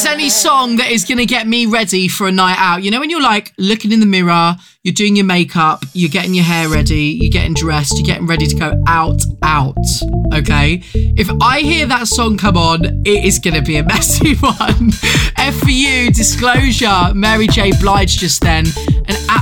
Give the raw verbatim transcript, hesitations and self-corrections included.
any song that is going to get me ready for a night out. You know, when you're like looking in the mirror, you're doing your makeup, you're getting your hair ready, you're getting dressed, you're getting ready to go out, out. Okay? If I hear that song come on, it is going to be a messy one. F for you, Disclosure, Mary J. Blige just then. An